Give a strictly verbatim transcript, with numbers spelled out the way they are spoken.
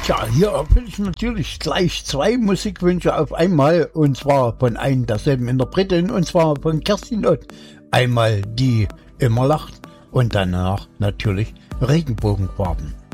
Tja, hier erfülle ich natürlich gleich zwei Musikwünsche auf einmal, und zwar von einem derselben Interpretin, und zwar von Kerstin Ott. Einmal die immer lacht und danach natürlich Regenbogenfarben.